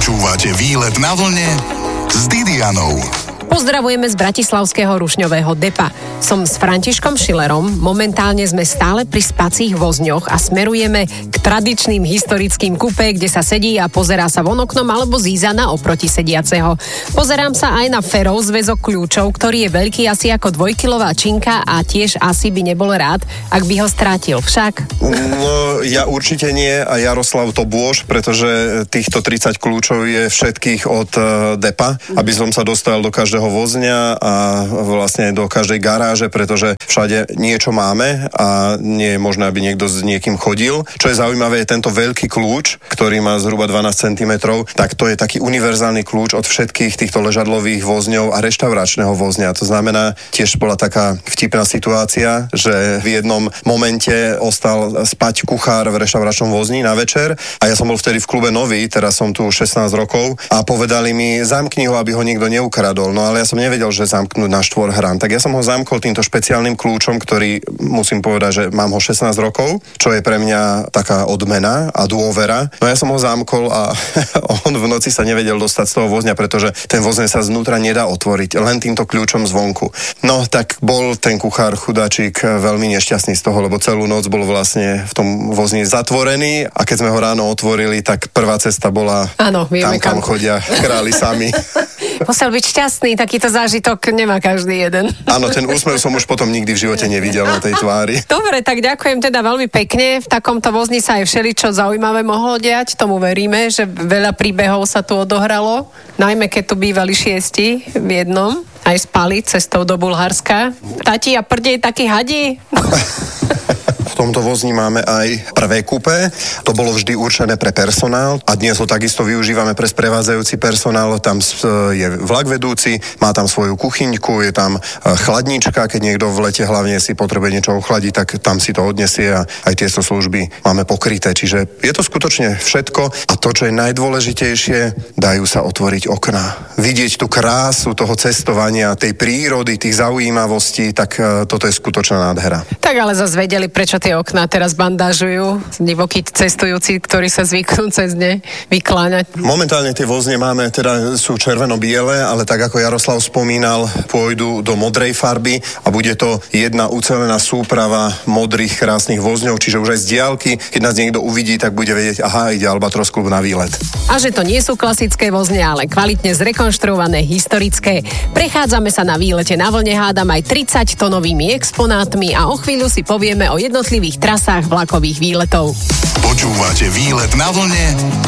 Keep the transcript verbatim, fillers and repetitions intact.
Počúvate Výlet na vlne s Didianou. Pozdravujeme z bratislavského rušňového depa. Som s Františkom Schillerom, momentálne sme stále pri spacích vozňoch a smerujeme k tradičným historickým kupé, kde sa sedí a pozerá sa von oknom alebo zíza na oproti sediaceho. Pozerám sa aj na Ferov zväzok kľúčov, ktorý je veľký asi ako dvojkilová činka a tiež asi by nebol rád, ak by ho strátil. Však? No, ja určite nie a Jaroslav to bôž, pretože týchto tridsať kľúčov je všetkých od uh, depa, aby som sa dostal do každého vozňa a vlastne do každej garáže, pretože všade niečo máme a nie je možné, aby niekto s niekým chodil. Čo je zaujímavé, je tento veľký kľúč, ktorý má zhruba dvanásť centimetrov, tak to je taký univerzálny kľúč od všetkých týchto ležadlových vozňov a reštauračného vozňa. To znamená, tiež bola taká vtipná situácia, že v jednom momente ostal spať kuchár v reštauračnom vozni na večer a ja som bol vtedy v klube nový, teraz som tu šestnásť rokov a povedali mi, zamkni ho, aby ho nikto neukradol. No ale ja som nevedel, že zamknúť na štvor hrám. Tak ja som ho zamkol týmto špeciálnym kľúčom, ktorý musím povedať, že mám ho šestnásť rokov, čo je pre mňa taká odmena a dôvera. No ja som ho zamkol a on v noci sa nevedel dostať z toho vozňa, pretože ten vozňa sa znútra nedá otvoriť, len týmto kľúčom zvonku. No tak bol ten kuchár chudáčik veľmi nešťastný z toho, lebo celú noc bol vlastne v tom vozni zatvorený a keď sme ho ráno otvorili, tak prvá cesta bola Áno, vieme, tam, kam, kam chodia králi sami. Musel byť šťastný, takýto zážitok nemá každý jeden. Áno, ten úsmev som už potom nikdy v živote nevidel na tej tvári. Dobre, tak ďakujem teda veľmi pekne. V takomto vozni sa aj všeličo zaujímavé mohlo diať. Tomu veríme, že veľa príbehov sa tu odohralo. Najmä keď tu bývali šiesti v jednom. Aj spali cestou do Bulharska. Tati a prdej takí hadi? V tomto vozni máme aj prvé kupé. To bolo vždy určené pre personál a dnes ho takisto využívame pre sprevádzajúci personál. Tam je vlak vedúci, má tam svoju kuchyňku, je tam chladnička, keď niekto v lete hlavne si potrebuje niečo ochladiť, tak tam si to odnesie a aj tieto služby máme pokryté. Čiže je to skutočne všetko a to, čo je najdôležitejšie, dajú sa otvoriť okná. Vidieť tú krásu toho cestovania, tej prírody, tých zaujímavostí, tak toto je skutočná nádhera. Tak ale zase vedeli, prečo tie okná teraz bandážujú divokí cestujúci, ktorí sa zvyknú cez ne vykláňať. Momentálne tie vozne máme, teda sú červeno-biele, ale tak ako Jaroslav spomínal, pôjdu do modrej farby a bude to jedna ucelená súprava modrých krásnych vozňov, čiže už aj z diaľky, keď nás niekto uvidí, tak bude vedieť, aha, ide Albatros klub na výlet. A že to nie sú klasické vozne, ale kvalitne zrekonštruované, historické. Prechádzame sa na výlete na vlne, hádam aj tridsaťtonovými exponátmi a o chvíľu si povieme o jednotlivých trasách vlakových výletov. Počúvate Výlet na vlne